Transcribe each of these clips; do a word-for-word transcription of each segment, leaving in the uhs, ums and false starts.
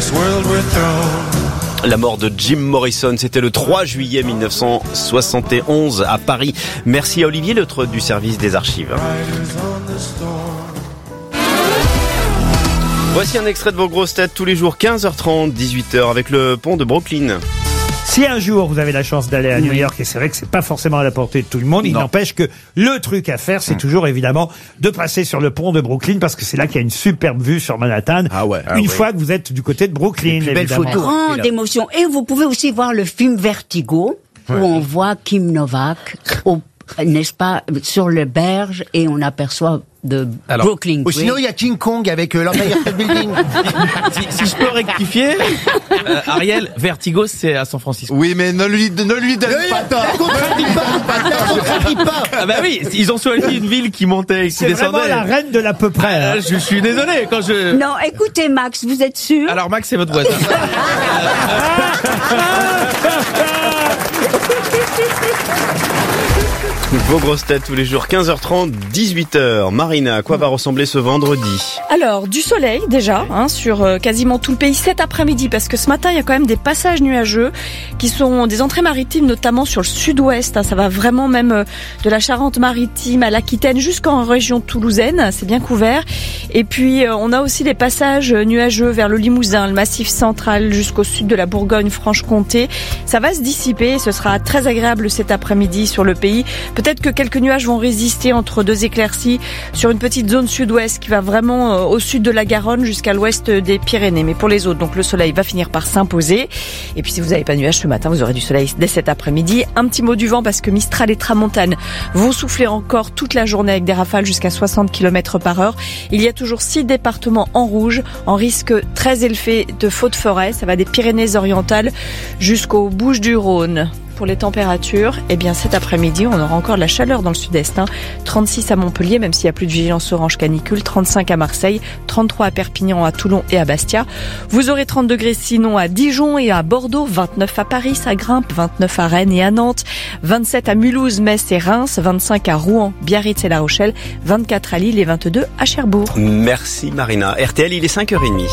this world we're thrown. La mort de Jim Morrison, c'était le trois juillet mille neuf cent soixante et onze à Paris. Merci à Olivier Leutre du service des archives. Voici un extrait de vos grosses têtes tous les jours, quinze heures trente, dix-huit heures, avec le pont de Brooklyn. Si un jour vous avez la chance d'aller à New York, et c'est vrai que c'est pas forcément à la portée de tout le monde, il Non. n'empêche que le truc à faire, c'est Mmh. toujours évidemment de passer sur le pont de Brooklyn, parce que c'est là qu'il y a une superbe vue sur Manhattan. Ah ouais. Une Ah ouais. fois que vous êtes du côté de Brooklyn, plus belles évidemment. photos. Grande émotion. Et vous pouvez aussi voir le film Vertigo, où on voit Kim Novak, au, n'est-ce pas, sur le berge, et on aperçoit de Alors, Brooklyn. Ou sinon, il y a King Kong avec euh, l'Empire State Building. Si, si je peux rectifier, euh, Ariel, Vertigo, c'est à San Francisco. Oui, mais ne lui, ne lui donne pas tort. Ne contredis pas, ne contredis pas. Ah bah oui, ils ont choisi une ville qui montait et qui C'est vraiment descendait. la reine de l'à peu près. hein. Ah, je, je suis désolé quand je... Non, écoutez Max, vous êtes sûr? Alors Max, c'est votre voisin. Vos grosses têtes tous les jours, quinze heures trente, dix-huit heures. Marina, à quoi va ressembler ce vendredi? Alors, du soleil déjà, hein, sur euh, quasiment tout le pays cet après-midi, parce que ce matin, il y a quand même des passages nuageux qui sont des entrées maritimes, notamment sur le sud-ouest. Hein, ça va vraiment même euh, de la Charente-Maritime à l'Aquitaine jusqu'en région toulousaine, c'est bien couvert. Et puis, euh, on a aussi des passages nuageux vers le Limousin, le Massif central, jusqu'au sud de la Bourgogne-Franche-Comté. Ça va se dissiper, ce sera très agréable cet après-midi sur le pays. Peut-être que quelques nuages vont résister entre deux éclaircies sur une petite zone sud-ouest qui va vraiment euh, au sud de la Garonne jusqu'à l'ouest des Pyrénées. Mais pour les autres, donc le soleil va finir par s'imposer. Et puis si vous n'avez pas de nuages ce matin, vous aurez du soleil dès cet après-midi. Un petit mot du vent parce que Mistral et Tramontane vont souffler encore toute la journée avec des rafales jusqu'à soixante kilomètres par heure. Il y a toujours six départements en rouge, en risque très élevé de feux de forêt. Ça va des Pyrénées-Orientales jusqu'aux Bouches-du-Rhône. Pour les températures, eh bien cet après-midi, on aura encore de la chaleur dans le sud-est. Hein. trente-six à Montpellier, même s'il n'y a plus de vigilance orange canicule. trente-cinq à Marseille, trente-trois à Perpignan, à Toulon et à Bastia. Vous aurez trente degrés sinon à Dijon et à Bordeaux, vingt-neuf à Paris, ça grimpe, vingt-neuf à Rennes et à Nantes, vingt-sept à Mulhouse, Metz et Reims, vingt-cinq à Rouen, Biarritz et La Rochelle, vingt-quatre à Lille et vingt-deux à Cherbourg. Merci Marina. R T L, il est cinq heures trente.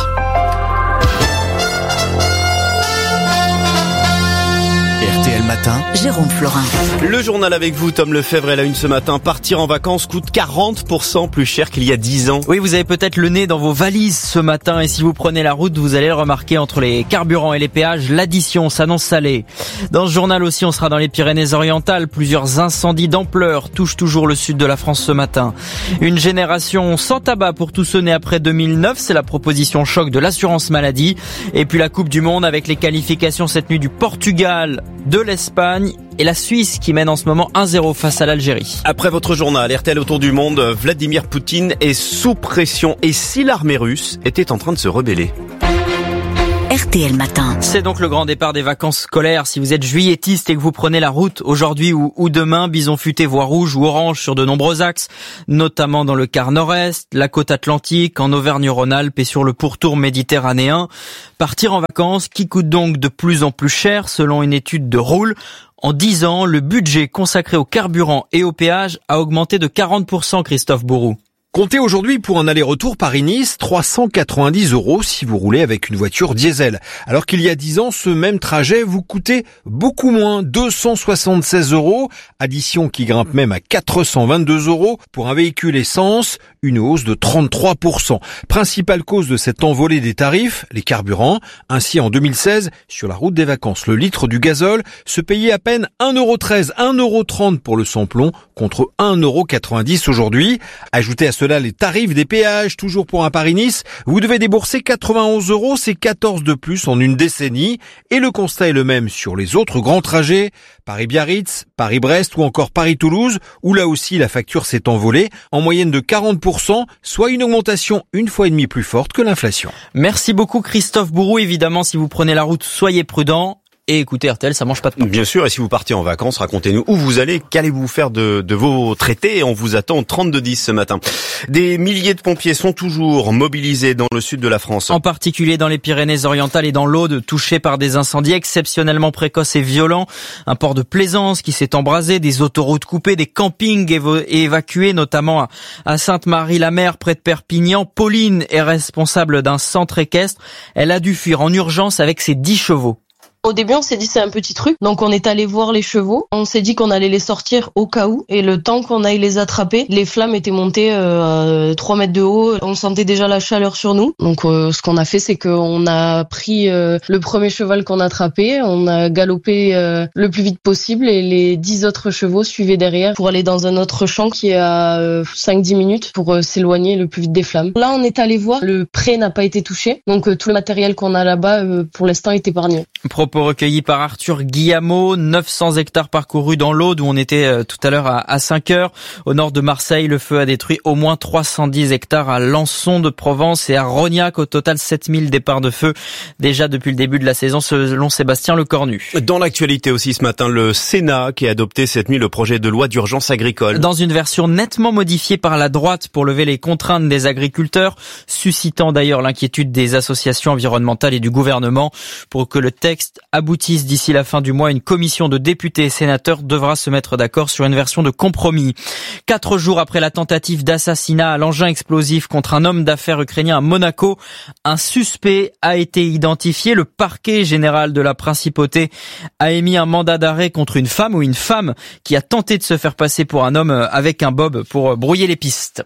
R T L Matin. Jérôme Florin. Le journal avec vous, Tom Lefebvre est la une ce matin. Partir en vacances coûte quarante pour cent plus cher qu'il y a dix ans. Oui, vous avez peut-être le nez dans vos valises ce matin et si vous prenez la route, vous allez le remarquer, entre les carburants et les péages, l'addition s'annonce salée. Dans ce journal aussi, on sera dans les Pyrénées-Orientales. Plusieurs incendies d'ampleur touchent toujours le sud de la France ce matin. Une génération sans tabac pour tous ceux nés après deux mille neuf, c'est la proposition choc de l'assurance maladie. Et puis la Coupe du Monde avec les qualifications cette nuit du Portugal, de l'Espagne et la Suisse qui mène en ce moment un zéro face à l'Algérie. Après votre journal, R T L autour du monde, Vladimir Poutine est sous pression. Et si l'armée russe était en train de se rebeller? R T L Matin. C'est donc le grand départ des vacances scolaires. Si vous êtes juillettiste et que vous prenez la route aujourd'hui ou, ou demain, bison futé voie rouge ou orange sur de nombreux axes, notamment dans le quart nord-est, la côte atlantique, en Auvergne-Rhône-Alpes et sur le pourtour méditerranéen. Partir en vacances qui coûte donc de plus en plus cher selon une étude de Roule. En dix ans, le budget consacré au carburant et au péage a augmenté de quarante pour cent, Christophe Bourou. Comptez aujourd'hui pour un aller-retour Paris-Nice trois cent quatre-vingt-dix euros si vous roulez avec une voiture diesel. Alors qu'il y a dix ans, ce même trajet vous coûtait beaucoup moins, deux cent soixante-seize euros, addition qui grimpe même à quatre cent vingt-deux euros pour un véhicule essence, une hausse de trente-trois pour cent. Principale cause de cette envolée des tarifs, les carburants. Ainsi, en deux mille seize, sur la route des vacances, le litre du gazole se payait à peine un euro treize, un euro trente pour le sans-plomb contre un euro quatre-vingt-dix aujourd'hui. Ajoutez à cela les tarifs des péages, toujours pour un Paris-Nice, vous devez débourser quatre-vingt-onze euros, c'est quatorze de plus en une décennie. Et le constat est le même sur les autres grands trajets, Paris-Biarritz, Paris-Brest ou encore Paris-Toulouse, où là aussi la facture s'est envolée, en moyenne de quarante pour cent, soit une augmentation une fois et demie plus forte que l'inflation. Merci beaucoup Christophe Bourou. Évidemment, si vous prenez la route, soyez prudent. et écoutez R T L, ça mange pas de pain. Bien sûr, et si vous partez en vacances, racontez-nous où vous allez, qu'allez-vous faire de, de vos traités, et on vous attend au trente-deux dix ce matin. Des milliers de pompiers sont toujours mobilisés dans le sud de la France. En particulier dans les Pyrénées-Orientales et dans l'Aude, touchés par des incendies exceptionnellement précoces et violents. Un port de plaisance qui s'est embrasé, des autoroutes coupées, des campings évo- évacués, notamment à Sainte-Marie-la-Mer, près de Perpignan. Pauline est responsable d'un centre équestre. Elle a dû fuir en urgence avec ses dix chevaux. Au début, on s'est dit c'est un petit truc, donc on est allé voir les chevaux. On s'est dit qu'on allait les sortir au cas où, et le temps qu'on aille les attraper, les flammes étaient montées euh, à trois mètres de haut. On sentait déjà la chaleur sur nous. Donc euh, ce qu'on a fait, c'est qu'on a pris euh, le premier cheval qu'on a attrapé, on a galopé euh, le plus vite possible, et les dix autres chevaux suivaient derrière pour aller dans un autre champ qui est à euh, cinq dix minutes pour euh, s'éloigner le plus vite des flammes. Là, on est allé voir, le pré n'a pas été touché, donc euh, tout le matériel qu'on a là-bas, euh, pour l'instant, est épargné. Propos recueillis par Arthur Guillamot, neuf cents hectares parcourus dans l'Aude où on était euh, tout à l'heure à, à cinq heures. Au nord de Marseille, le feu a détruit au moins trois cent dix hectares à Lançon de Provence et à Rognac. Au total, sept mille départs de feu déjà depuis le début de la saison selon Sébastien Lecornu. Dans l'actualité aussi ce matin, le Sénat qui a adopté cette nuit le projet de loi d'urgence agricole. Dans une version nettement modifiée par la droite pour lever les contraintes des agriculteurs, suscitant d'ailleurs l'inquiétude des associations environnementales et du gouvernement. Pour que le texte aboutisse d'ici la fin du mois, une commission de députés et sénateurs devra se mettre d'accord sur une version de compromis. Quatre jours après la tentative d'assassinat à l'engin explosif contre un homme d'affaires ukrainien à Monaco, un suspect a été identifié. Le parquet général de la principauté a émis un mandat d'arrêt contre une femme ou une femme qui a tenté de se faire passer pour un homme avec un bob pour brouiller les pistes.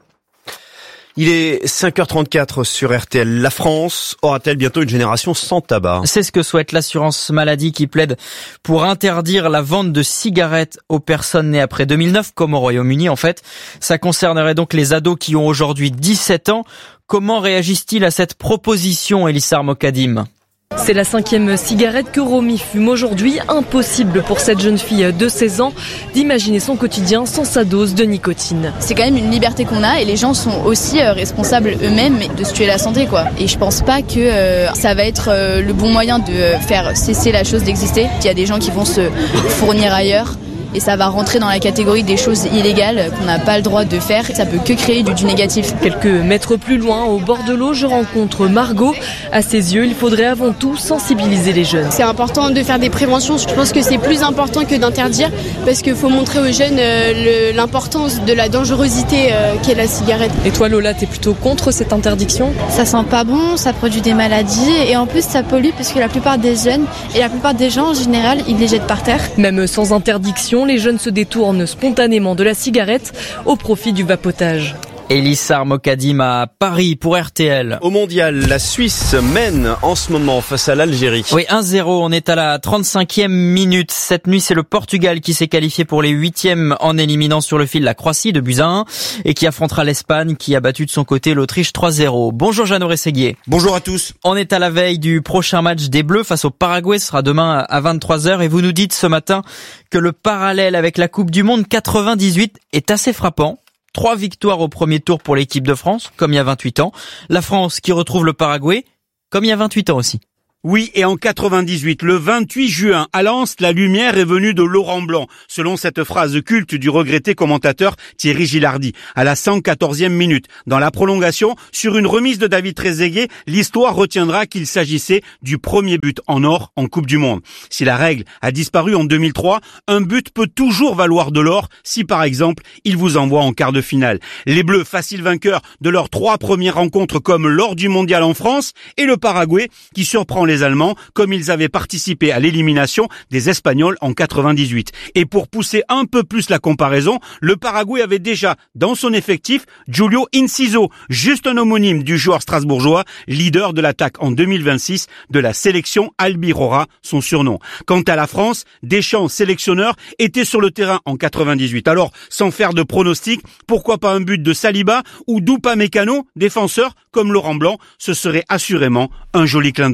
Il est cinq heures trente-quatre sur R T L. La France aura-t-elle bientôt une génération sans tabac? C'est ce que souhaite l'assurance maladie qui plaide pour interdire la vente de cigarettes aux personnes nées après deux mille neuf, comme au Royaume-Uni en fait. Ça concernerait donc les ados qui ont aujourd'hui dix-sept ans. Comment réagissent-ils à cette proposition, Elissar Mokadim? C'est la cinquième cigarette que Romy fume aujourd'hui. Impossible pour cette jeune fille de seize ans d'imaginer son quotidien sans sa dose de nicotine. C'est quand même une liberté qu'on a et les gens sont aussi responsables eux-mêmes de se tuer la santé, quoi. Et je pense pas que euh, ça va être euh, le bon moyen de faire cesser la chose d'exister. Il y a des gens qui vont se fournir ailleurs. Et ça va rentrer dans la catégorie des choses illégales qu'on n'a pas le droit de faire. Ça peut que créer du, du négatif. Quelques mètres plus loin, au bord de l'eau, je rencontre Margot. À ses yeux, il faudrait avant tout sensibiliser les jeunes. C'est important de faire des préventions. Je pense que c'est plus important que d'interdire parce qu'il faut montrer aux jeunes euh, le, l'importance de la dangerosité euh, qu'est la cigarette. Et toi Lola, t'es plutôt contre cette interdiction? Ça sent pas bon, ça produit des maladies et en plus ça pollue parce que la plupart des jeunes et la plupart des gens en général, ils les jettent par terre. Même sans interdiction, les jeunes se détournent spontanément de la cigarette au profit du vapotage. Elissar Mokadim à Paris pour R T L. Au mondial, la Suisse mène en ce moment face à l'Algérie. Oui, un zéro, on est à la trente-cinquième minute. Cette nuit, c'est le Portugal qui s'est qualifié pour les huitièmes en éliminant sur le fil la Croatie de buts à un et qui affrontera l'Espagne qui a battu de son côté l'Autriche trois zéro. Bonjour Jeannot Rességuier. Bonjour à tous. On est à la veille du prochain match des Bleus face au Paraguay, ce sera demain à vingt-trois heures et vous nous dites ce matin que le parallèle avec la Coupe du Monde quatre-vingt-dix-huit est assez frappant. Trois victoires au premier tour pour l'équipe de France, comme il y a vingt-huit ans. La France qui retrouve le Paraguay, comme il y a vingt-huit ans aussi. Oui, et en quatre-vingt-dix-huit, le vingt-huit juin, à Lens, la lumière est venue de Laurent Blanc, selon cette phrase culte du regretté commentateur Thierry Gilardi. À la cent quatorzième minute, dans la prolongation, sur une remise de David Trezeguet, l'histoire retiendra qu'il s'agissait du premier but en or en Coupe du Monde. Si la règle a disparu en deux mille trois, un but peut toujours valoir de l'or si, par exemple, il vous envoie en quart de finale. Les Bleus, faciles vainqueurs de leurs trois premières rencontres comme lors du Mondial en France, et le Paraguay, qui surprend les Allemands, comme ils avaient participé à l'élimination des Espagnols en quatre-vingt-dix-huit. Et pour pousser un peu plus la comparaison, le Paraguay avait déjà dans son effectif Julio Inciso, juste un homonyme du joueur strasbourgeois, leader de l'attaque en deux mille vingt-six de la sélection Albirora, son surnom. Quant à la France, Deschamps, sélectionneur, était sur le terrain en quatre-vingt-dix-huit. Alors, sans faire de pronostic, pourquoi pas un but de Saliba ou d'Upamecano, défenseur comme Laurent Blanc, ce serait assurément un joli clin d'œil.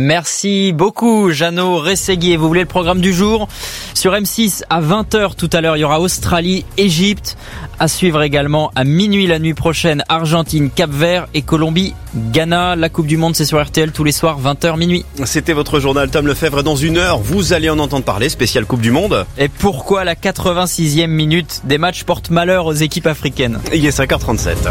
Merci beaucoup, Jeannot Rességuier. Vous voulez le programme du jour? Sur M six, à vingt heures tout à l'heure, il y aura Australie, Égypte. À suivre également à minuit la nuit prochaine, Argentine, Cap-Vert et Colombie, Ghana. La Coupe du Monde, c'est sur R T L tous les soirs, vingt heures minuit. C'était votre journal Tom Lefebvre. Dans une heure, vous allez en entendre parler, spécial Coupe du Monde. Et pourquoi la quatre-vingt-sixième minute des matchs porte malheur aux équipes africaines? Il est cinq heures trente-sept.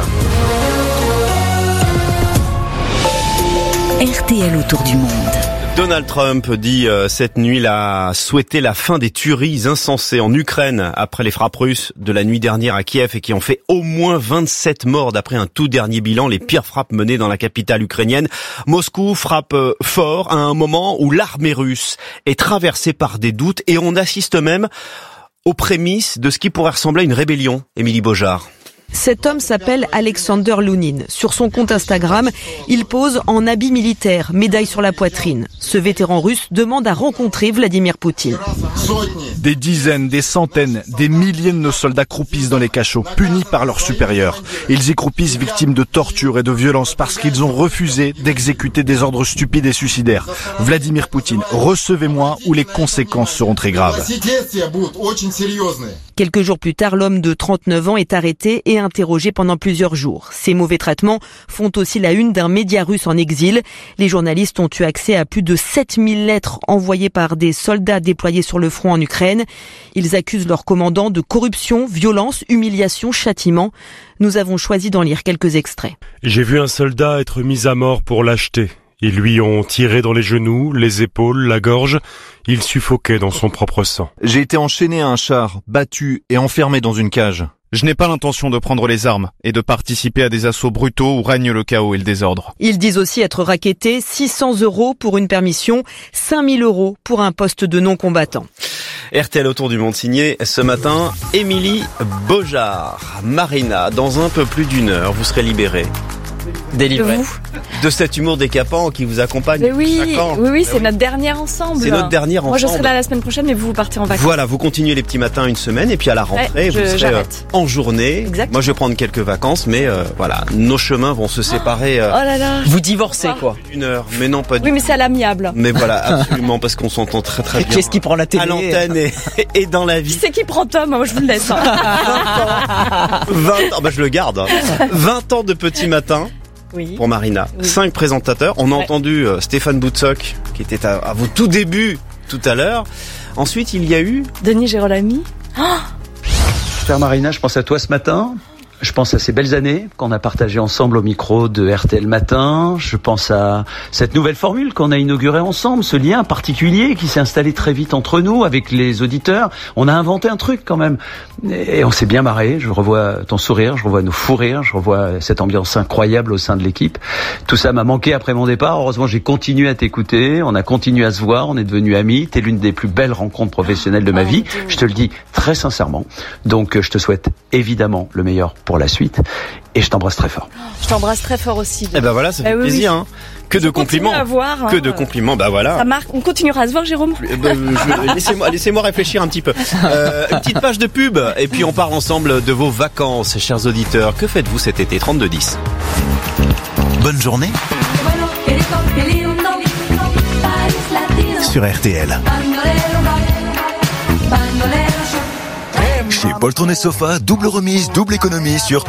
R T L autour du monde. Donald Trump dit euh, cette nuit là souhaiter la fin des tueries insensées en Ukraine après les frappes russes de la nuit dernière à Kiev et qui ont fait au moins vingt-sept morts d'après un tout dernier bilan, les pires frappes menées dans la capitale ukrainienne. Moscou frappe euh, fort à un moment où l'armée russe est traversée par des doutes et on assiste même aux prémices de ce qui pourrait ressembler à une rébellion. Émilie Beaujard. Cet homme s'appelle Alexander Lounine. Sur son compte Instagram, il pose en habit militaire, médaille sur la poitrine. Ce vétéran russe demande à rencontrer Vladimir Poutine. Des dizaines, des centaines, des milliers de nos soldats croupissent dans les cachots, punis par leurs supérieurs. Ils y croupissent victimes de tortures et de violences parce qu'ils ont refusé d'exécuter des ordres stupides et suicidaires. Vladimir Poutine, recevez-moi ou les conséquences seront très graves. Quelques jours plus tard, l'homme de trente-neuf ans est arrêté et interrogé pendant plusieurs jours. Ces mauvais traitements font aussi la une d'un média russe en exil. Les journalistes ont eu accès à plus de sept mille lettres envoyées par des soldats déployés sur le front en Ukraine. Ils accusent leur commandant de corruption, violence, humiliation, châtiment. Nous avons choisi d'en lire quelques extraits. J'ai vu un soldat être mis à mort pour lâcheté. Ils lui ont tiré dans les genoux, les épaules, la gorge. Il suffoquait dans son propre sang. J'ai été enchaîné à un char, battu et enfermé dans une cage. Je n'ai pas l'intention de prendre les armes et de participer à des assauts brutaux où règne le chaos et le désordre. Ils disent aussi être rackettés, six cents euros pour une permission, cinq mille euros pour un poste de non-combattant. R T L autour du monde signé ce matin Émilie Beaujard. Marina, dans un peu plus d'une heure, vous serez libérée. Délivré. De cet humour décapant qui vous accompagne. Mais oui, chaque ans. oui, oui, c'est notre dernière ensemble. C'est notre dernière ensemble. Moi, je serai là la semaine prochaine, mais vous, vous partez en vacances. Voilà, vous continuez les petits matins une semaine et puis à la rentrée, ouais, je, vous serez j'arrête. en journée. Exactement. Moi, je vais prendre quelques vacances, mais euh, voilà, nos chemins vont se séparer. Euh, oh là là. Vous divorcez, quoi. Une heure, mais non pas du Oui, mais c'est à l'amiable. Mais voilà, absolument, parce qu'on s'entend très très bien. Qu'est-ce qui prend la télé à l'antenne et, et dans la vie. Qui c'est qui prend Tom? Moi, je vous le laisse. vingt ans, bah je le garde. vingt ans de petits matins. Oui. Pour Marina. Oui. Cinq présentateurs. On a ouais. entendu euh, Stéphane Boutsock, qui était à, à vos tout débuts tout à l'heure. Ensuite, il y a eu... Denis Girolami. Oh Chère Marina, je pense à toi ce matin. Je pense à ces belles années qu'on a partagées ensemble au micro de R T L Matin. Je pense à cette nouvelle formule qu'on a inaugurée ensemble, ce lien particulier qui s'est installé très vite entre nous avec les auditeurs. On a inventé un truc quand même. Et on s'est bien marré. Je revois ton sourire, je revois nos fous rires, je revois cette ambiance incroyable au sein de l'équipe. Tout ça m'a manqué après mon départ. Heureusement, j'ai continué à t'écouter. On a continué à se voir. On est devenus amis. T'es l'une des plus belles rencontres professionnelles de ma vie. Je te le dis très sincèrement. Donc, je te souhaite évidemment le meilleur pour la suite et je t'embrasse très fort. Je t'embrasse très fort aussi. Eh ben voilà, ça fait eh oui, plaisir. oui. Hein. Que je de compliments. À voir, hein. Que de compliments. Bah voilà. Ça marque. On continuera à se voir, Jérôme. Eh ben, je, laissez-moi, laissez-moi réfléchir un petit peu. Euh, une petite page de pub et puis on parle ensemble de vos vacances, chers auditeurs. Que faites-vous cet été? Trente-deux dix. Bonne journée sur R T L. Chez Poltron et Sofa, double remise, double économie sur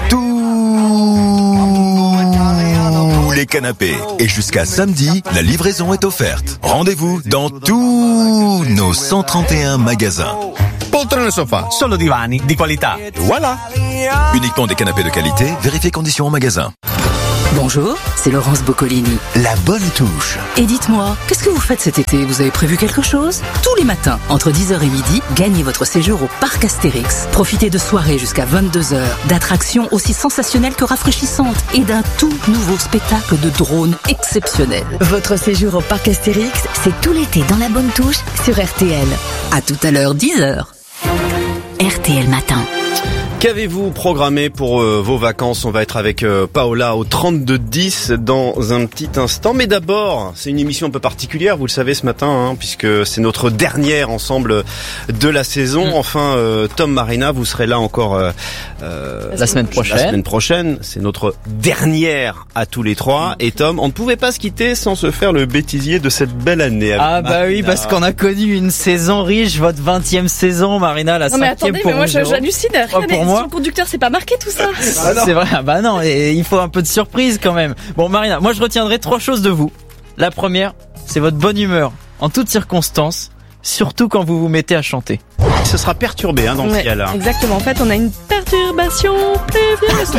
tous les canapés. Et jusqu'à samedi, la livraison est offerte. Rendez-vous dans tous nos cent trente et un magasins. Poltron e Sofa, solo divani di qualità. Voilà. Uniquement des canapés de qualité, vérifiez conditions en magasin. Bonjour, c'est Laurence Boccolini. La bonne touche. Et dites-moi, qu'est-ce que vous faites cet été? Vous avez prévu quelque chose? Tous les matins, entre dix heures et midi, gagnez votre séjour au Parc Astérix. Profitez de soirées jusqu'à vingt-deux heures, d'attractions aussi sensationnelles que rafraîchissantes et d'un tout nouveau spectacle de drones exceptionnel. Votre séjour au Parc Astérix, c'est tout l'été dans la bonne touche sur R T L. À tout à l'heure, dix heures. R T L Matin. Qu'avez-vous programmé pour euh, vos vacances? On va être avec euh, Paola au trente-deux dix dans un petit instant. Mais d'abord, c'est une émission un peu particulière, vous le savez ce matin, hein, puisque c'est notre dernière ensemble de la saison. Mmh. Enfin, euh, Tom, Marina, vous serez là encore euh, euh, la semaine prochaine. La semaine prochaine, c'est notre dernière à tous les trois. Et Tom, on ne pouvait pas se quitter sans se faire le bêtisier de cette belle année. Avec ah bah Marina. Oui, parce qu'on a connu une saison riche, votre vingtième saison, Marina, la non, mais cinquième attendez, pour mais moi Jérôme. j'hallucine. Rien Oh, pour moi. Sur le conducteur, c'est pas marqué tout ça. Ah c'est vrai, bah non, et il faut un peu de surprise quand même. Bon Marina, moi je retiendrai trois choses de vous. La première, c'est votre bonne humeur en toutes circonstances, surtout quand vous vous mettez à chanter. Ce sera perturbé hein, dans ouais, le ciel. Hein. Exactement, en fait on a une perturbation pluvieuse.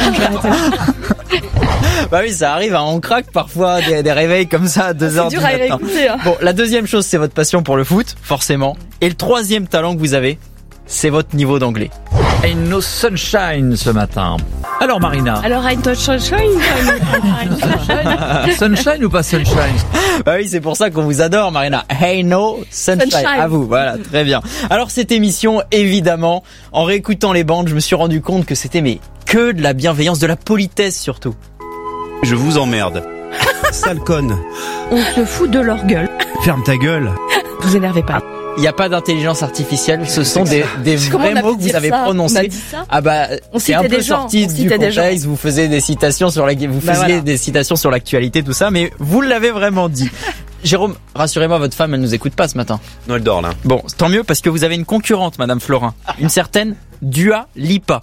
Bah oui, ça arrive, hein, on craque parfois des, des réveils comme ça à deux heures du matin. C'est dur à écouter. Hein. Bon, la deuxième chose, c'est votre passion pour le foot, forcément. Et le troisième talent que vous avez, c'est votre niveau d'anglais. Ain't no sunshine ce matin. Alors Marina. Alors ain't no sunshine. Sunshine ou pas sunshine? Bah oui, c'est pour ça qu'on vous adore Marina. Hey no sunshine. sunshine. À vous, voilà, très bien. Alors cette émission, évidemment, en réécoutant les bandes, je me suis rendu compte que c'était mais que de la bienveillance, de la politesse surtout. Je vous emmerde. Sale conne. On se fout de leur gueule. Ferme ta gueule. Vous énervez pas. Il n'y a pas d'intelligence artificielle, ce sont des, des vrais mots que vous avez ça prononcés. On a dit ça ah bah, on c'est un peu sorti du contexte, vous faisiez des citations sur la, vous bah faisiez voilà. des citations sur l'actualité, tout ça, mais vous l'avez vraiment dit. Jérôme, rassurez-moi, votre femme, elle nous écoute pas ce matin. Non, elle dort là. Bon, tant mieux parce que vous avez une concurrente, Madame Florin. Une certaine Dua Lipa.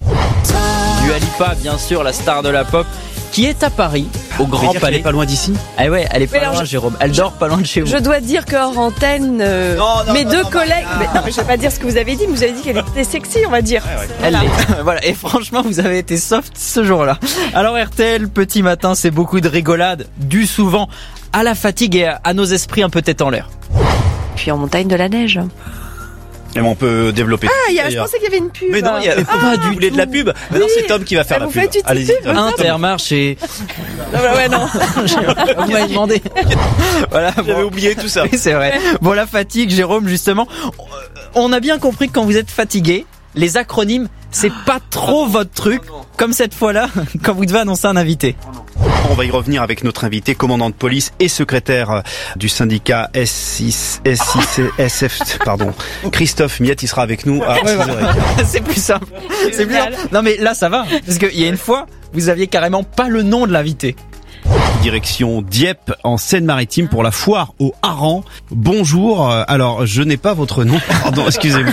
Dua Lipa, bien sûr, la star de la pop, qui est à Paris, au Grand Palais. Elle est pas loin d'ici. Ah ouais, elle est pas mais loin, je, Jérôme. Elle dort pas loin de chez vous. Je dois dire qu'hors antenne, euh, non, non, mes non, deux non, collègues, non, mais, non, mais je vais pas dire ce que vous avez dit, mais vous avez dit qu'elle était sexy, on va dire. Ouais, ouais. Elle voilà. Est. Voilà. Et franchement, vous avez été soft ce jour-là. Alors R T L, petit matin, c'est beaucoup de rigolade, dû souvent à la fatigue et à nos esprits un peu tête en l'air. Puis en montagne de la neige. Et on peut développer. Ah, y a, je pensais qu'il y avait une pub. Mais non, il y a ah, pas du tout de la pub. Mais oui. Non, c'est Tom qui va faire ah, la vous pub. Faites Allez-y. Intermarché. Non, bah ouais, non. Vous m'avez demandé. Voilà. J'avais bon. oublié tout ça. Oui, c'est vrai. Bon, la fatigue, Jérôme, justement. On a bien compris que quand vous êtes fatigué, les acronymes, c'est pas trop votre truc. Comme cette fois-là, quand vous devez annoncer un invité. On va y revenir avec notre invité, commandant de police et secrétaire du syndicat S six S F, pardon, Christophe Miette, il sera avec nous à ouais, voilà. C'est plus simple. C'est plus simple. Non mais là ça va, parce qu'il y a une fois, vous aviez carrément pas le nom de l'invité. Direction Dieppe en Seine-Maritime pour la foire au hareng. Bonjour, alors je n'ai pas votre nom, pardon, excusez-moi.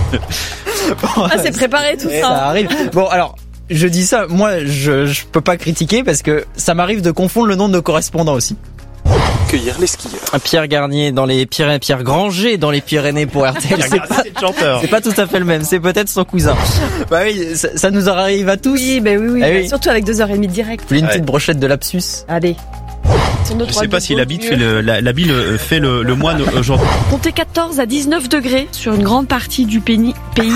Bon, ah c'est préparé tout ça. Ça arrive. Bon alors. Je dis ça, moi je, je peux pas critiquer parce que ça m'arrive de confondre le nom de nos correspondants aussi. Cueillir les skieurs. Pierre Garnier dans les Pyrénées, Pierre Granger dans les Pyrénées pour R T L. C'est pas, chanteur. C'est pas tout à fait le même, c'est peut-être son cousin. Bah oui, ça, ça nous arrive à tous. Oui, bah oui, oui. Ah bah oui. Surtout avec deux heures et demie de direct. Vous voulez une ouais. petite brochette de lapsus? Allez. Je sais pas si la bite fait le, la, la bille fait le, le moine aujourd'hui. Comptez quatorze à dix-neuf degrés sur une grande partie du pays.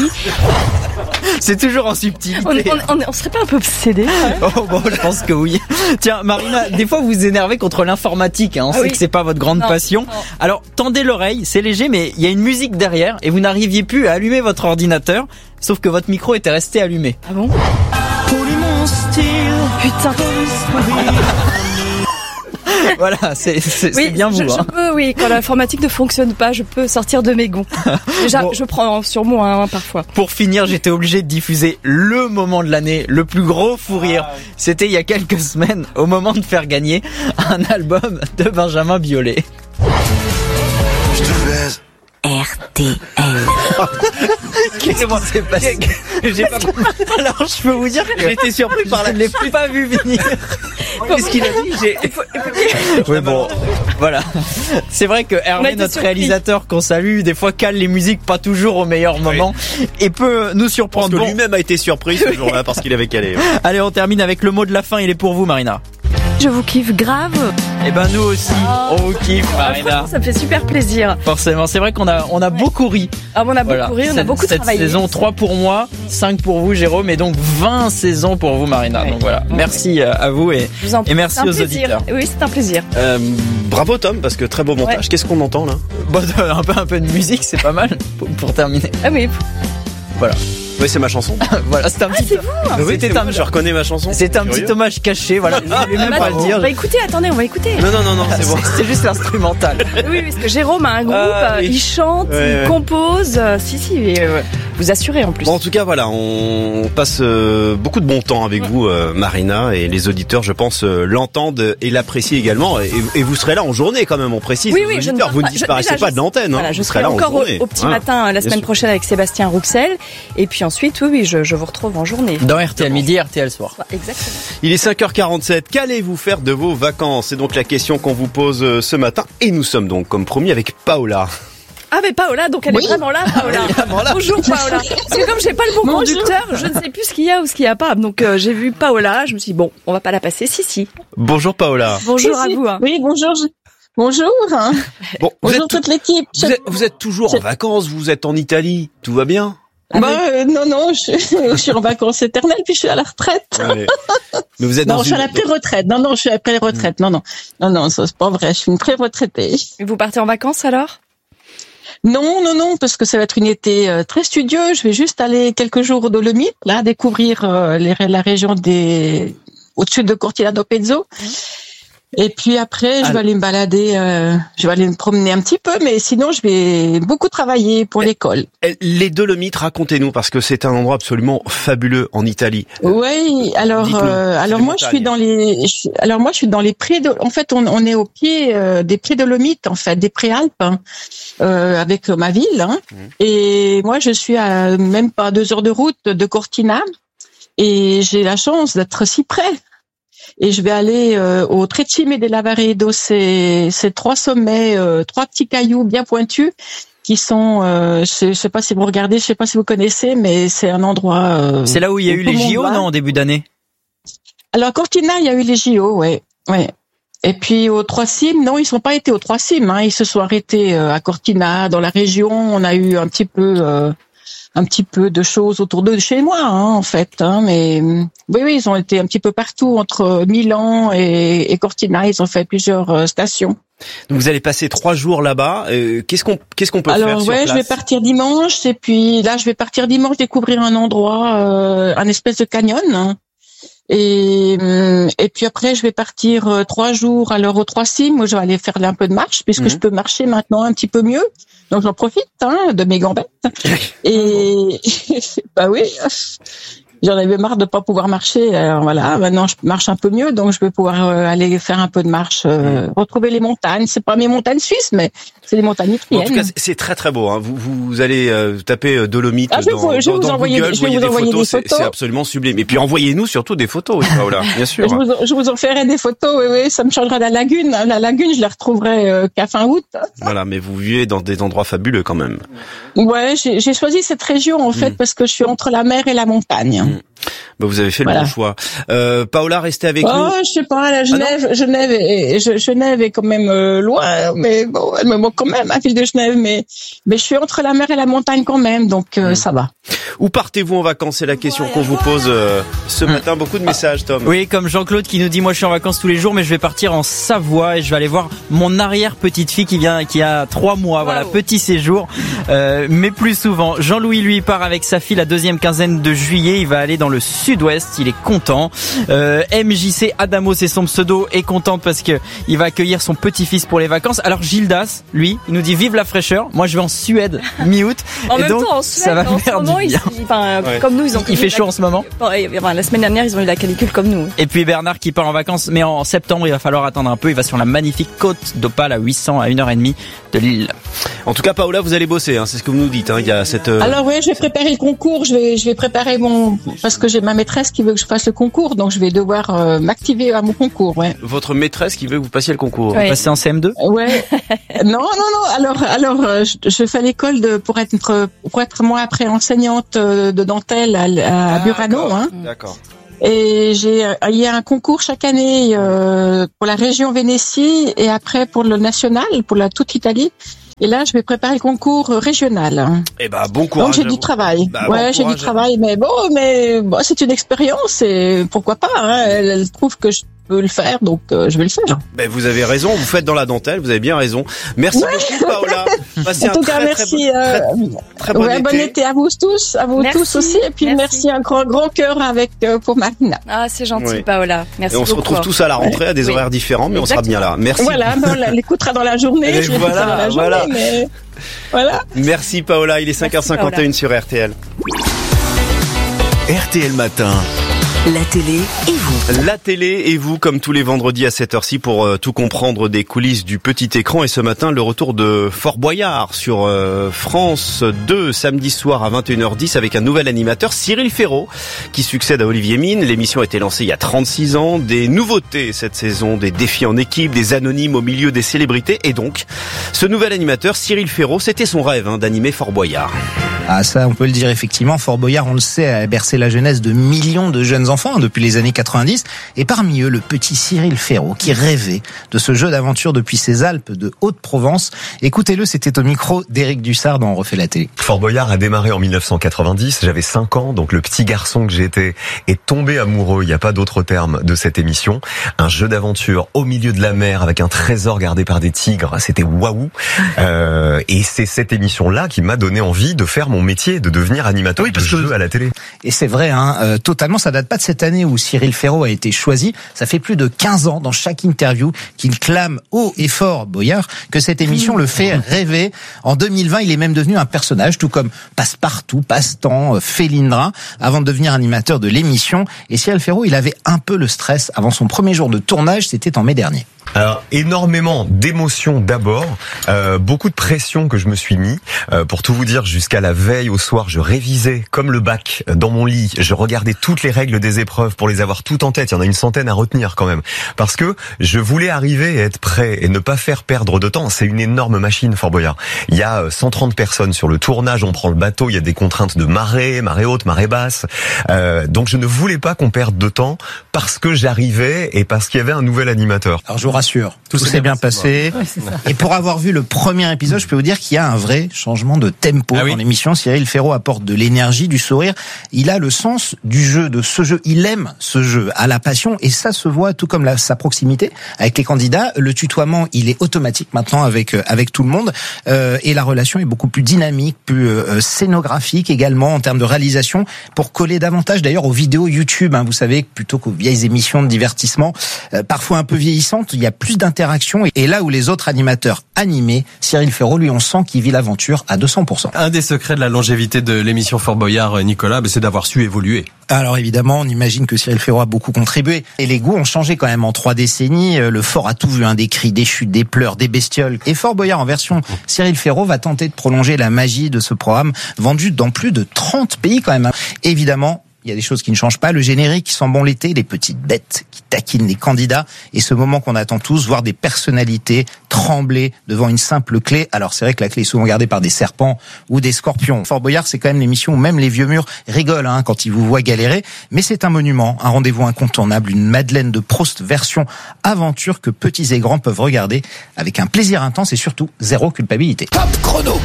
C'est toujours en subtilité. On, on, on, on serait pas un peu obsédé? Oh bon, je pense que oui. Tiens, Marina, des fois vous vous énervez contre l'informatique. Hein. On ah sait oui. que c'est pas votre grande non, passion. Non. Alors tendez l'oreille, c'est léger, mais il y a une musique derrière et vous n'arriviez plus à allumer votre ordinateur, sauf que votre micro était resté allumé. Ah bon? Putain. Voilà, c'est, c'est, oui, c'est bien vous. Je, hein. je peux, oui, quand l'informatique ne fonctionne pas, je peux sortir de mes gonds. Déjà, bon. Je prends sur moi hein, parfois. Pour finir, j'étais obligé de diffuser le moment de l'année, le plus gros fou rire. C'était il y a quelques semaines, au moment de faire gagner un album de Benjamin Biolay. Je te baise. R T L. Qu'est-ce qui s'est passé? J'ai pas... Alors je peux vous dire que j'étais surpris par la... Je l'ai pas vu venir. Qu'est-ce qu'il a dit? J'ai... Oui bon, voilà. C'est vrai que Hervé, notre surpris. réalisateur qu'on salue, des fois cale les musiques pas toujours au meilleur moment oui. et peut nous surprendre. Parce que bon. lui-même a été surpris ce jour-là parce qu'il avait calé. Ouais. Allez, on termine avec le mot de la fin, il est pour vous Marina. Je vous kiffe grave. Et ben nous aussi, oh. on vous kiffe Marina. Ça me fait super plaisir. Forcément, c'est vrai qu'on a on a ouais. beaucoup ri. Ah, on a voilà. beaucoup ri, on cette, a beaucoup cette travaillé. Cette saison, trois pour moi, cinq pour vous Jérôme, et donc vingt saisons pour vous Marina. Ouais. Donc voilà, ouais. merci à vous et, et merci aux plaisir. auditeurs. Oui, c'est un plaisir. Euh, bravo Tom, parce que très beau montage. Ouais. Qu'est-ce qu'on entend là? Bon, un peu un peu de musique, c'est pas mal pour, pour terminer. Ah oui. Voilà. Oui, c'est ma chanson. Voilà, c'était un Ah, petit. c'est vous Ah oui, C'était c'est un- moi, je reconnais ma chanson. C'était un Curieux. petit hommage caché, voilà. Je voulais même Ah, pas bah, le dire. On va écouter, attendez, on va écouter. Non, non, non, non, c'est bon. C'était juste l'instrumental. Oui, parce que Jérôme a un groupe, Ah, oui. il chante, Ouais, il ouais. compose. euh, Si, si, et, euh, vous assurez en plus. Bon, en tout cas, voilà, on passe euh, beaucoup de bon temps avec vous, euh, Marina, et les auditeurs, je pense, euh, l'entendent et l'apprécient également. Et, et vous serez là en journée, quand même, on précise. Oui, les oui, je ne auditeurs, pars vous ne pas. Je- disparaissez déjà, pas je- de l'antenne. Voilà, hein. je Vous serai serez là en encore au, journée. au petit Voilà. matin la Bien semaine sûr. prochaine avec Sébastien Rouxel. Et puis ensuite, oui, oui, je, je vous retrouve en journée. Dans R T L midi, R T L soir. Exactement. Il est cinq heures quarante-sept. Qu'allez-vous faire de vos vacances? C'est donc la question qu'on vous pose euh, ce matin. Et nous sommes donc, comme promis, avec Paola. Ah mais Paola, donc elle Oui. est vraiment là, Paola. Elle est vraiment là. Bonjour Paola. Parce que comme j'ai pas le bon Bonjour. conducteur, je ne sais plus ce qu'il y a ou ce qu'il y a pas. Donc euh, j'ai vu Paola, je me suis dit bon, on va pas la passer. Si si. Bonjour Paola. Bonjour Si, à si. vous. hein. Oui, bonjour. je- Bonjour. Bon, vous Bonjour êtes, toute l'équipe. vous êtes, vous êtes toujours en vacances, vous êtes en Italie. Tout va bien? Bah, euh, non, non, je, je suis en vacances éternelles, puis je suis à la retraite. Allez. Mais vous êtes Non, dans je suis à une- la pré-retraite. Non, non, je suis à la pré-retraite. Non, non, non, non, ça c'est pas vrai. Je suis une pré-retraitée. Et vous partez en vacances alors? Non, non, non, parce que ça va être une été euh, très studieux. Je vais juste aller quelques jours aux Dolomites, là, découvrir euh, les, la région des au-dessus de Cortina d'Opezzo. Et puis après, je vais aller me balader, euh, je vais aller me promener un petit peu, mais sinon, je vais beaucoup travailler pour l'école. Les Dolomites, racontez-nous, parce que c'est un endroit absolument fabuleux en Italie. Oui, alors, Dites-nous, euh, c'est alors les moi, je montagnes. suis dans les, je suis- alors moi, je suis dans les prés de, en fait, on, on est au pied euh, des prés Dolomites, en fait, des préalpes, hein, euh, avec ma ville, hein. Et moi, je suis à même pas deux heures de route de Cortina, et j'ai la chance d'être si près. Et je vais aller euh, au Trecime della Varedo, c'est c'est trois sommets, euh, trois petits cailloux bien pointus qui sont, euh, je, je sais pas si vous regardez, je sais pas si vous connaissez, mais c'est un endroit. euh, C'est là où il y a eu tout les le monde J O, va. non, en début d'année? Alors à Cortina, il y a eu les J O, ouais, ouais. Et puis aux Trois Cimes, non, ils sont pas été aux Trois Cimes, hein, ils se sont arrêtés euh, à Cortina, dans la région. On a eu un petit peu, euh, un petit peu de choses autour de chez moi, hein, en fait. Hein, mais oui, oui, ils ont été un petit peu partout entre Milan et, et Cortina. Ils ont fait plusieurs euh, stations. Donc vous allez passer trois jours là-bas. Euh, qu'est-ce qu'on qu'est-ce qu'on peut faire Alors sur ouais, place? je vais partir dimanche et puis là, je vais partir dimanche découvrir un endroit, euh, un espèce de canyon. Hein. Et hum, et puis après, je vais partir euh, trois jours alors aux Trois Cimes où je vais aller faire un peu de marche puisque Mhm. je peux marcher maintenant un petit peu mieux. Donc j'en profite hein, de mes gambettes. Et bah oui, j'en avais marre de pas pouvoir marcher. Alors voilà, maintenant je marche un peu mieux, donc je vais pouvoir euh, aller faire un peu de marche, euh, retrouver les montagnes. C'est pas mes montagnes suisses, mais c'est les montagnes Bon, en italiennes. tout cas, c'est- c'est très très beau. Hein. Vous, vous allez euh, taper euh, Dolomites Ah, je vais dans, vous- je vais dans, vous dans envoyer Google, des- je vais voyez vous des envoyer photos, des c'est photos. c'est absolument sublime. Et puis envoyez-nous surtout des photos, oui, Paola, bien sûr. Je vous, en- je vous en ferai des photos, oui, oui, ça me changera la lagune. La lagune, je la retrouverai euh, qu'à fin août. Voilà, mais vous vivez dans des endroits fabuleux quand même. Ouais, j'ai j'ai choisi cette région en fait Mm. parce que je suis entre la mer et la montagne. Bah, vous avez fait le Voilà. bon choix. Euh, Paola, restez avec Oh, nous. je sais pas, la Genève, Genève, est, je- Genève est quand même euh, loin, mais bon, elle me manque quand même, la ville de Genève, mais mais je suis entre la mer et la montagne quand même, donc euh, ça va. Où partez-vous en vacances? C'est la question qu'on vous pose euh, ce matin. Beaucoup de messages, Tom. Oui, comme Jean-Claude qui nous dit, moi je suis en vacances tous les jours, mais je vais partir en Savoie et je vais aller voir mon arrière-petite-fille qui vient, qui a trois mois, voilà, petit séjour, euh, mais plus souvent. Jean-Louis, lui, part avec sa fille la deuxième quinzaine de juillet, il va aller dans le sud-ouest, il est content. Euh, M J C Adamo, c'est son pseudo, est contente parce que il va accueillir son petit-fils pour les vacances. Alors Gildas, lui, il nous dit vive la fraîcheur, moi je vais en Suède, mi-août, En et même donc temps, en Suède, ça va en me ce faire moment, du ils- bien. enfin, Ouais. comme nous, ils ont. Il fait chaud en ce moment. Enfin, la semaine dernière, ils ont eu la canicule comme nous. Et puis Bernard qui part en vacances, mais en septembre, il va falloir attendre un peu. Il va sur la magnifique côte d'Opale à huit cents à une heure trente de Lille. En tout cas, Paola, vous allez bosser, hein, c'est ce que vous nous dites. Hein. Il y a cette. euh, Alors ouais, je vais préparer le concours, je vais je vais préparer mon parce que j'ai ma maîtresse qui veut que je fasse le concours, donc je vais devoir euh, m'activer à mon concours, ouais. Votre maîtresse qui veut que vous passiez le concours. Ouais. Passer en C M deux. Ouais. non, non, non. Alors, alors, euh, je, je fais l'école de pour être pour être moi après enseignante euh, de dentelle à, à Burano, hein. D'accord. Et j'ai, il y a un concours chaque année euh, pour la région Vénétie et après pour le national, pour la toute Italie. Et là, je vais préparer le concours régional. Eh ben, bon courage. Donc j'ai à du vous. travail. Bah, bon ouais, j'ai courage du travail, mais bon, mais bon, c'est une expérience et pourquoi pas. Hein, elle, elle trouve que je peux le faire, donc euh, je vais le faire. Ben, vous avez raison, vous faites dans la dentelle, vous avez bien raison. Merci ouais. beaucoup, Paola. Passez en tout un cas, très, merci. Très, très, très bon, ouais, été. bon été à vous tous, à vous merci, tous aussi, et puis merci, merci un grand, grand cœur avec euh, pour Marina. Ah, c'est gentil, oui. Paola. Merci et on beaucoup. se retrouve tous à la rentrée, à des oui. horaires différents, mais Exactement. on sera bien là. Merci. Voilà, ben, on l'écoutera dans la journée. Et je voilà, dans la journée, voilà. Mais... voilà. Merci, Paola. Il est cinq heures cinquante et une sur R T L. R T L Matin. La télé et vous. La télé et vous, comme tous les vendredis à cette heure-ci, pour euh, tout comprendre des coulisses du petit écran. Et ce matin, le retour de Fort Boyard sur euh, France deux, samedi soir à vingt et une heures dix, avec un nouvel animateur, Cyril Ferraud, qui succède à Olivier Mine. L'émission a été lancée il y a trente-six ans. Des nouveautés cette saison, des défis en équipe, des anonymes au milieu des célébrités. Et donc, ce nouvel animateur, Cyril Ferraud, c'était son rêve hein, d'animer Fort Boyard. Ah ça, on peut le dire effectivement. Fort Boyard, on le sait, a bercé la jeunesse de millions de jeunes enfants depuis les années quatre-vingt-dix. Et parmi eux, le petit Cyril Ferraud, qui rêvait de ce jeu d'aventure depuis ses Alpes de Haute-Provence. Écoutez-le, c'était au micro d'Éric Dussard dans On refait la télé. Fort Boyard a démarré en dix-neuf cent quatre-vingt-dix. J'avais cinq ans, donc le petit garçon que j'étais est tombé amoureux, il n'y a pas d'autre terme, de cette émission. Un jeu d'aventure au milieu de la mer avec un trésor gardé par des tigres. C'était waouh. Euh, et c'est cette émission-là qui m'a donné envie de faire mon métier, de devenir animateur oui, de jeu à la télé. Et c'est vrai, hein, euh, totalement, ça date pas de cette année où Cyril Ferraud a été choisi. Ça fait plus de quinze ans dans chaque interview qu'il clame haut et fort, Boyard, que cette émission le fait rêver. En deux mille vingt, il est même devenu un personnage, tout comme Passepartout, Passe-Temps, Félindra, avant de devenir animateur de l'émission. Et Cyril Ferraud, il avait un peu le stress avant son premier jour de tournage, c'était en mai dernier. Alors, énormément d'émotions d'abord, euh, beaucoup de pression que je me suis mis. Euh, pour tout vous dire, jusqu'à la veille au soir, je révisais comme le bac dans mon lit. Je regardais toutes les règles des épreuves pour les avoir toutes en tête. Il y en a une centaine à retenir quand même. Parce que je voulais arriver et être prêt et ne pas faire perdre de temps. C'est une énorme machine, Fort Boyard. Il y a cent trente personnes sur le tournage, on prend le bateau, il y a des contraintes de marée, marée haute, marée basse. Euh, donc je ne voulais pas qu'on perde de temps parce que j'arrivais et parce qu'il y avait un nouvel animateur. Alors je vous rassure, tout, tout s'est bien passé. Ouais, et pour avoir vu le premier épisode, je peux vous dire qu'il y a un vrai changement de tempo ah oui. dans l'émission. Cyril Ferraud apporte de l'énergie, du sourire. Il a le sens du jeu, de ce jeu. Il aime ce jeu, a la passion, et ça se voit tout comme la, sa proximité avec les candidats. Le tutoiement, il est automatique maintenant avec avec tout le monde, euh, et la relation est beaucoup plus dynamique, plus euh, scénographique également en termes de réalisation, pour coller davantage d'ailleurs aux vidéos YouTube. Hein, vous savez, plutôt qu'aux vieilles émissions de divertissement, euh, parfois un peu vieillissantes, il y a plus d'interaction. Et là où les autres animateurs animés, Cyril Ferraud, lui, on sent qu'il vit l'aventure à deux cents pour cent. Un des secrets de la longévité de l'émission Fort Boyard, Nicolas, c'est d'avoir su évoluer. Alors évidemment, on imagine que Cyril Ferraud a beaucoup contribué. Et les goûts ont changé quand même en trois décennies. Le Fort a tout vu, hein, des cris, des chutes, des pleurs, des bestioles. Et Fort Boyard en version Cyril Ferraud va tenter de prolonger la magie de ce programme vendu dans plus de trente pays quand même. Évidemment, il y a des choses qui ne changent pas. Le générique qui sent bon l'été, les petites bêtes qui taquinent les candidats, et ce moment qu'on attend tous, voir des personnalités trembler devant une simple clé. Alors c'est vrai que la clé est souvent gardée par des serpents ou des scorpions. Fort Boyard, c'est quand même l'émission où même les vieux murs rigolent hein, quand ils vous voient galérer. Mais c'est un monument, un rendez-vous incontournable, une Madeleine de Proust version aventure que petits et grands peuvent regarder avec un plaisir intense et surtout zéro culpabilité. Top chrono.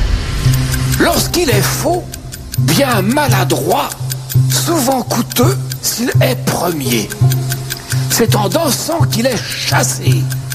Lorsqu'il est faux, bien maladroit, souvent coûteux s'il est premier. C'est en dansant qu'il est chassé.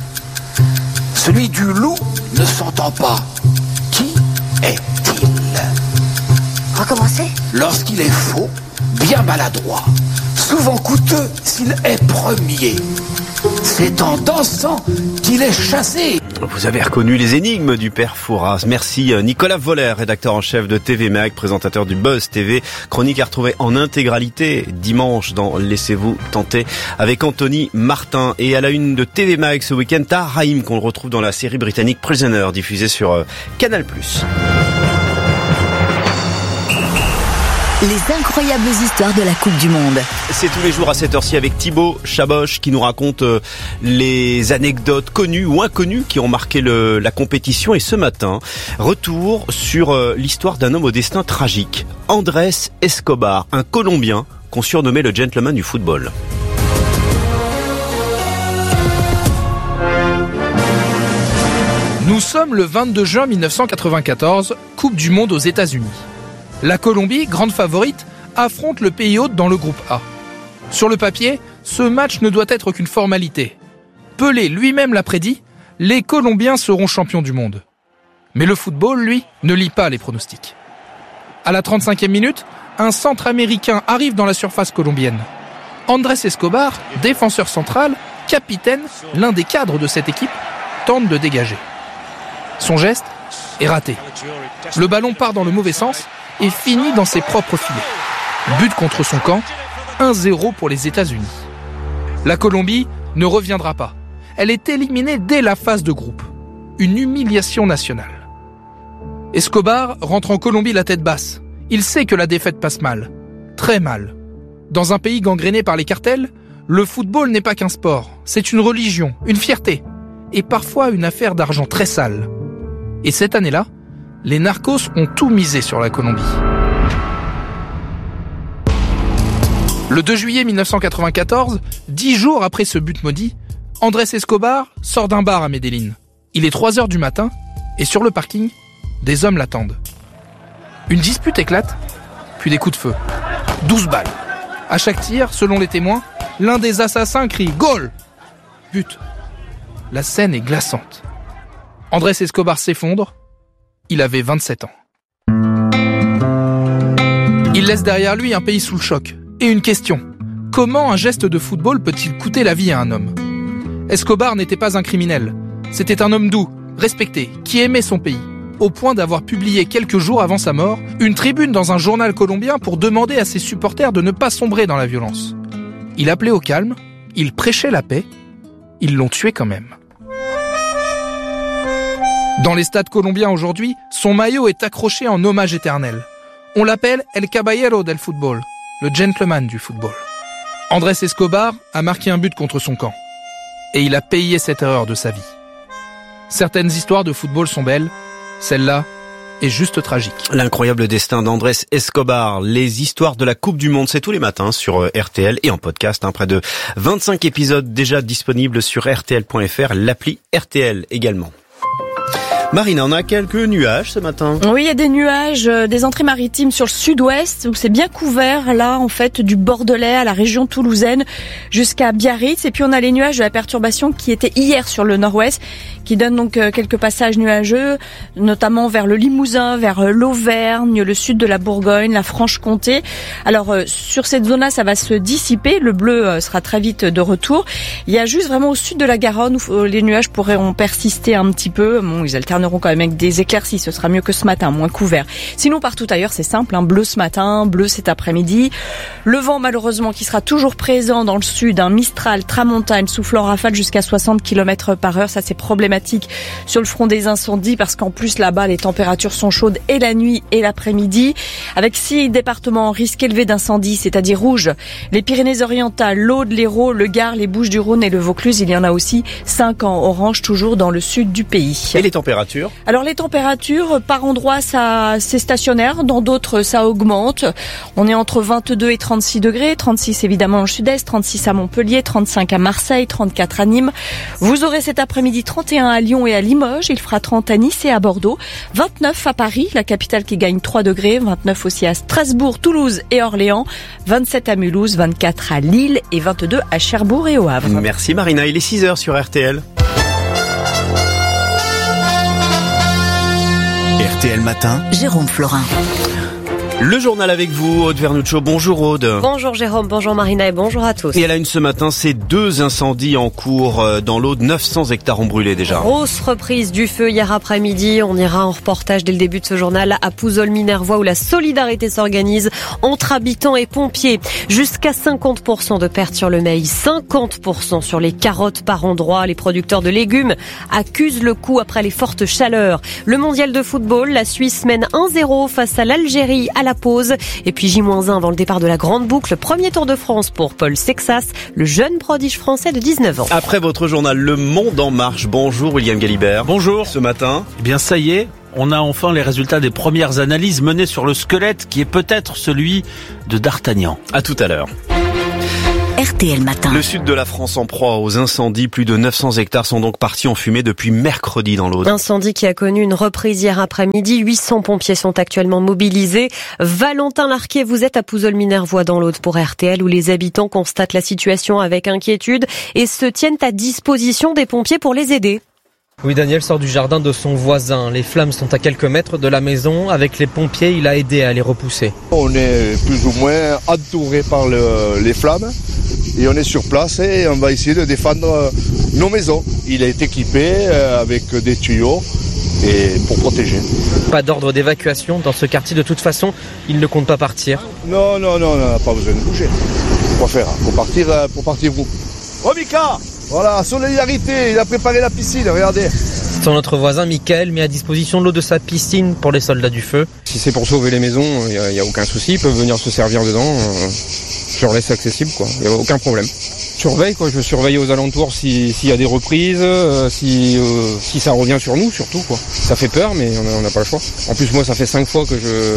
Celui du loup ne s'entend pas. Qui est-il? Recommencez. Lorsqu'il est faux, bien maladroit, souvent coûteux s'il est premier. C'est en dansant qu'il est chassé. Vous avez reconnu les énigmes du père Fouras. Merci Nicolas Voller, rédacteur en chef de T V Mag, présentateur du Buzz T V. Chronique à retrouver en intégralité dimanche dans Laissez-vous tenter avec Anthony Martin. Et à la une de T V Mag ce week-end, Tahar Rahim, qu'on retrouve dans la série britannique Prisoner, diffusée sur Canal plus. Les incroyables histoires de la Coupe du Monde. C'est tous les jours à cette heure-ci avec Thibaut Chaboch qui nous raconte euh, les anecdotes connues ou inconnues qui ont marqué le, la compétition. Et ce matin, retour sur euh, l'histoire d'un homme au destin tragique, Andrés Escobar, un Colombien qu'on surnommait le gentleman du football. Nous sommes le vingt-deux juin mille neuf cent quatre-vingt-quatorze, Coupe du Monde aux États-Unis. La Colombie, grande favorite, affronte le pays hôte dans le groupe A. Sur le papier, ce match ne doit être qu'une formalité. Pelé lui-même l'a prédit, les Colombiens seront champions du monde. Mais le football, lui, ne lit pas les pronostics. À la trente-cinquième minute, un centre américain arrive dans la surface colombienne. Andrés Escobar, défenseur central, capitaine, l'un des cadres de cette équipe, tente de dégager. Son geste est raté. Le ballon part dans le mauvais sens et finit dans ses propres filets. But contre son camp, un zéro pour les États-Unis. La Colombie ne reviendra pas. Elle est éliminée dès la phase de groupe. Une humiliation nationale. Escobar rentre en Colombie la tête basse. Il sait que la défaite passe mal. Très mal. Dans un pays gangréné par les cartels, le football n'est pas qu'un sport. C'est une religion, une fierté. Et parfois une affaire d'argent très sale. Et cette année-là, les narcos ont tout misé sur la Colombie. Le deux juillet mille neuf cent quatre-vingt-quatorze, dix jours après ce but maudit, Andrés Escobar sort d'un bar à Medellín. Il est trois heures du matin, et sur le parking, des hommes l'attendent. Une dispute éclate, puis des coups de feu. douze balles. À chaque tir, selon les témoins, l'un des assassins crie « Goal !» But. La scène est glaçante. Andrés Escobar s'effondre. Il avait vingt-sept ans. Il laisse derrière lui un pays sous le choc. Et une question. Comment un geste de football peut-il coûter la vie à un homme ? Escobar n'était pas un criminel. C'était un homme doux, respecté, qui aimait son pays, au point d'avoir publié quelques jours avant sa mort une tribune dans un journal colombien pour demander à ses supporters de ne pas sombrer dans la violence. Il appelait au calme, il prêchait la paix, ils l'ont tué quand même. Dans les stades colombiens aujourd'hui, son maillot est accroché en hommage éternel. On l'appelle El Caballero del Fútbol, le gentleman du football. Andrés Escobar a marqué un but contre son camp. Et il a payé cette erreur de sa vie. Certaines histoires de football sont belles, celle-là est juste tragique. L'incroyable destin d'Andrés Escobar, les histoires de la Coupe du Monde, c'est tous les matins sur R T L et en podcast, hein, près de vingt-cinq épisodes déjà disponibles sur R T L point F R, l'appli R T L également. Marina, on a quelques nuages ce matin. Oui, il y a des nuages, euh, des entrées maritimes sur le sud-ouest où c'est bien couvert là en fait du Bordelais à la région toulousaine jusqu'à Biarritz. Et puis on a les nuages de la perturbation qui étaient hier sur le nord-ouest, qui donnent donc euh, quelques passages nuageux, notamment vers le Limousin, vers euh, l'Auvergne, le sud de la Bourgogne, la Franche-Comté. Alors euh, sur cette zone-là, ça va se dissiper. Le bleu euh, sera très vite de retour. Il y a juste vraiment au sud de la Garonne où euh, les nuages pourraient en persister un petit peu. Bon, ils alternent quand même avec des éclaircies, ce sera mieux que ce matin, moins couvert. Sinon partout ailleurs c'est simple, hein, bleu ce matin, bleu cet après-midi. Le vent malheureusement qui sera toujours présent dans le sud, un Mistral, tramontagne, soufflant en rafale jusqu'à soixante kilomètres par heure, ça c'est problématique sur le front des incendies parce qu'en plus là-bas les températures sont chaudes et la nuit et l'après-midi, avec six départements en risque élevé d'incendie, c'est-à-dire rouge, les Pyrénées-Orientales, l'Aude, l'Hérault, le Gard, les Bouches-du-Rhône et le Vaucluse, il y en a aussi cinq en orange toujours dans le sud du pays. Et les températures ? Alors les températures, par endroits ça c'est stationnaire, dans d'autres ça augmente. On est entre vingt-deux et trente-six degrés, trente-six évidemment au sud-est, trente-six à Montpellier, trente-cinq à Marseille, trente-quatre à Nîmes. Vous aurez cet après-midi trente et un à Lyon et à Limoges, il fera trente à Nice et à Bordeaux, vingt-neuf à Paris, la capitale qui gagne trois degrés, vingt-neuf aussi à Strasbourg, Toulouse et Orléans, vingt-sept à Mulhouse, vingt-quatre à Lille et vingt-deux à Cherbourg et au Havre. Merci Marina, il est six heures sur R T L. R T L Matin, Jérôme Florin. Le journal avec vous, Aude Vernuccio. Bonjour Aude. Bonjour Jérôme, bonjour Marina et bonjour à tous. Et à la une ce matin, c'est deux incendies en cours dans l'Aude. neuf cents hectares ont brûlé déjà. Grosse reprise du feu hier après-midi. On ira en reportage dès le début de ce journal à Pouzolles-Minervois où la solidarité s'organise entre habitants et pompiers. Jusqu'à cinquante pour cent de pertes sur le maïs, cinquante pour cent sur les carottes par endroit. Les producteurs de légumes accusent le coup après les fortes chaleurs. Le mondial de football, la Suisse mène un zéro face à l'Algérie à la pause. Et puis J moins un avant le départ de la Grande Boucle. Premier Tour de France pour Paul Sexas, le jeune prodige français de dix-neuf ans. Après votre journal, Le Monde en marche. Bonjour William Galibert. Bonjour. Ce matin, eh bien ça y est, on a enfin les résultats des premières analyses menées sur le squelette qui est peut-être celui de D'Artagnan. À tout à l'heure. R T L Matin. Le sud de la France en proie aux incendies. Plus de neuf cents hectares sont donc partis en fumée depuis mercredi dans l'Aude. Incendie qui a connu une reprise hier après-midi. huit cents pompiers sont actuellement mobilisés. Valentin Larquier, vous êtes à Pouzols-Minervois dans l'Aude pour R T L où les habitants constatent la situation avec inquiétude et se tiennent à disposition des pompiers pour les aider. Oui, Daniel sort du jardin de son voisin. Les flammes sont à quelques mètres de la maison. Avec les pompiers, il a aidé à les repousser. On est plus ou moins entouré par le, les flammes et on est sur place et on va essayer de défendre nos maisons. Il a été équipé avec des tuyaux et pour protéger. Pas d'ordre d'évacuation dans ce quartier. De toute façon, il ne compte pas partir. Non, non, non, on n'a pas besoin de bouger. Quoi faire pour partir, pour partir vous. Oh Mika, voilà, solidarité, il a préparé la piscine, regardez. Son autre voisin, Michael, met à disposition l'eau de sa piscine pour les soldats du feu. Si c'est pour sauver les maisons, il n'y a, a aucun souci, ils peuvent venir se servir dedans. Euh, je leur laisse accessible, quoi. Il n'y a aucun problème. Je surveille, quoi. Je surveille aux alentours s'il si y a des reprises, euh, si, euh, si ça revient sur nous, surtout, quoi. Ça fait peur, mais on n'a pas le choix. En plus, moi, ça fait cinq fois que je...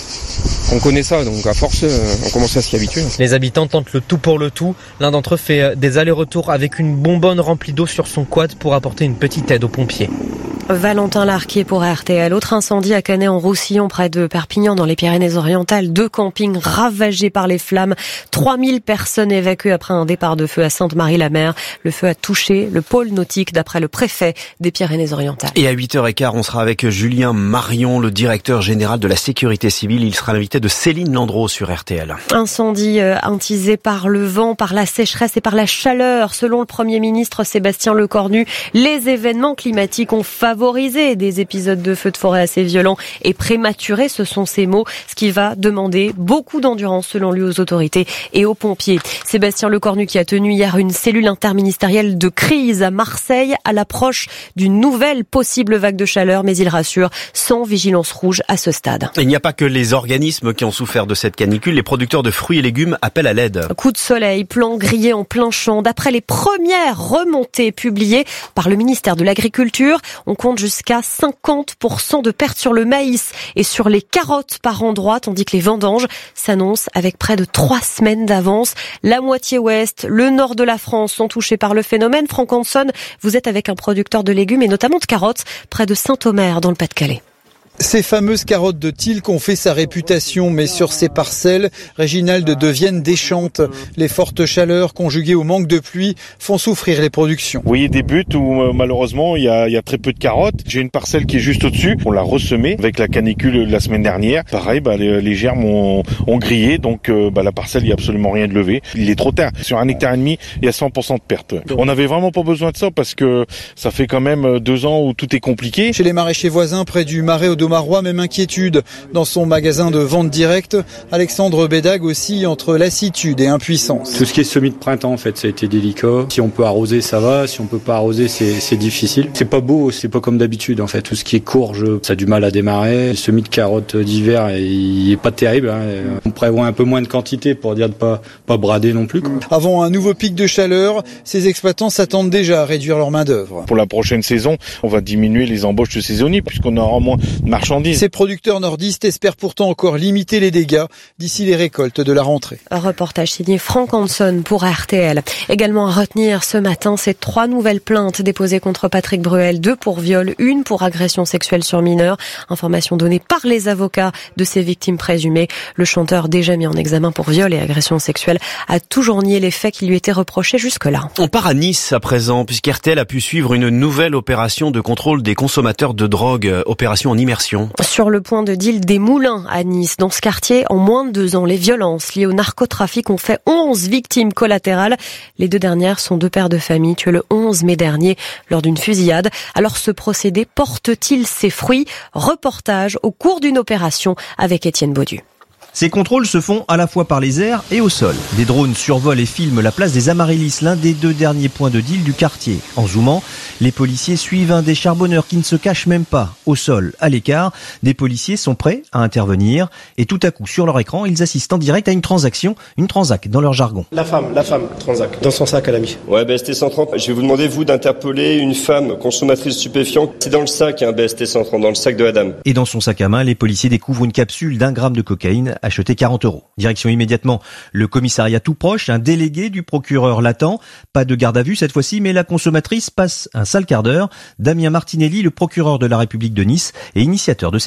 On connaît ça, donc à force, on commence à s'y habituer. Les habitants tentent le tout pour le tout. L'un d'entre eux fait des allers-retours avec une bonbonne remplie d'eau sur son quad pour apporter une petite aide aux pompiers. Valentin Larquier pour R T L. Autre incendie à Canet-en-Roussillon, près de Perpignan, dans les Pyrénées-Orientales. Deux campings ravagés par les flammes. trois mille personnes évacuées après un départ de feu à Sainte-Marie-la-Mer. Le feu a touché le pôle nautique, d'après le préfet des Pyrénées-Orientales. Et à huit heures quinze, on sera avec Julien Marion, le directeur général de la sécurité civile. Il sera l'invité de Céline Landreau sur R T L. Incendie attisé par le vent, par la sécheresse et par la chaleur. Selon le Premier ministre Sébastien Lecornu, les événements climatiques ont favorisé des épisodes de feux de forêt assez violents et prématurés, ce sont ses mots, ce qui va demander beaucoup d'endurance selon lui aux autorités et aux pompiers. Sébastien Lecornu qui a tenu hier une cellule interministérielle de crise à Marseille à l'approche d'une nouvelle possible vague de chaleur, mais il rassure, sans vigilance rouge à ce stade. Il n'y a pas que les organismes qui ont souffert de cette canicule, les producteurs de fruits et légumes appellent à l'aide. Coup de soleil, plants grillés en plein champ. D'après les premières remontées publiées par le ministère de l'Agriculture, on compte jusqu'à cinquante pour cent de pertes sur le maïs et sur les carottes par endroit, tandis que les vendanges s'annoncent avec près de trois semaines d'avance. La moitié ouest, le nord de la France sont touchés par le phénomène. Franck Hanson, vous êtes avec un producteur de légumes et notamment de carottes près de Saint-Omer dans le Pas-de-Calais. Ces fameuses carottes de Tilk ont fait sa réputation, mais sur ces parcelles, Réginald deviennent déchantes. Les fortes chaleurs conjuguées au manque de pluie font souffrir les productions. Vous voyez des buts où euh, malheureusement il y, a, il y a très peu de carottes. J'ai une parcelle qui est juste au-dessus. On l'a ressemée avec la canicule de la semaine dernière. Pareil, bah, les, les germes ont, ont grillé, donc euh, bah, la parcelle il n'y a absolument rien de levé. Il est trop tard. Sur un hectare et demi, il y a cent pour cent de perte. On n'avait vraiment pas besoin de ça parce que ça fait quand même deux ans où tout est compliqué. Chez les maraîchers voisins, près du Marais au Domarois, même inquiétude. Dans son magasin de vente directe, Alexandre Bédag oscille entre lassitude et impuissance. Tout ce qui est semis de printemps, en fait, ça a été délicat. Si on peut arroser, ça va. Si on peut pas arroser, c'est, c'est difficile. C'est pas beau, c'est pas comme d'habitude, en fait. Tout ce qui est courge, ça a du mal à démarrer. Le semis de carottes d'hiver, il est pas terrible, hein. On prévoit un peu moins de quantité pour dire de pas, pas brader non plus, quoi. Avant un nouveau pic de chaleur, ces exploitants s'attendent déjà à réduire leur main-d'œuvre. Pour la prochaine saison, on va diminuer les embauches de saisonniers puisqu'on aura moins de marchandises. Ces producteurs nordistes espèrent pourtant encore limiter les dégâts d'ici les récoltes de la rentrée. Un reportage signé Franck Hanson pour R T L. Également à retenir ce matin, ces trois nouvelles plaintes déposées contre Patrick Bruel, deux pour viol, une pour agression sexuelle sur mineur. Information donnée par les avocats de ces victimes présumées. Le chanteur, déjà mis en examen pour viol et agression sexuelle, a toujours nié les faits qui lui étaient reprochés jusque-là. On part à Nice à présent, puisqu'R T L a pu suivre une nouvelle opération de contrôle des consommateurs de drogue, opération en immersion. Sur le point de deal des Moulins à Nice. Dans ce quartier, en moins de deux ans, les violences liées au narcotrafic ont fait onze victimes collatérales. Les deux dernières sont deux pères de famille tués le onze mai dernier lors d'une fusillade. Alors ce procédé porte-t-il ses fruits? Reportage au cours d'une opération avec Étienne Baudu. Ces contrôles se font à la fois par les airs et au sol. Des drones survolent et filment la place des Amaryllis, l'un des deux derniers points de deal du quartier. En zoomant, les policiers suivent un des charbonneurs qui ne se cache même pas. Au sol, à l'écart, des policiers sont prêts à intervenir. Et tout à coup, sur leur écran, ils assistent en direct à une transaction, une transac dans leur jargon. La femme, la femme, transac, dans son sac à la mis. Ouais, B S T cent trente. Je vais vous demander, vous, d'interpeller une femme consommatrice stupéfiante. C'est dans le sac, un hein, B S T cent trente, dans le sac de la dame. Et dans son sac à main, les policiers découvrent une capsule d'un gramme de cocaïne acheté quarante euros. Direction immédiatement le commissariat tout proche, un délégué du procureur l'attend. Pas de garde à vue cette fois-ci, mais la consommatrice passe un sale quart d'heure. Damien Martinelli, le procureur de la République de Nice et initiateur de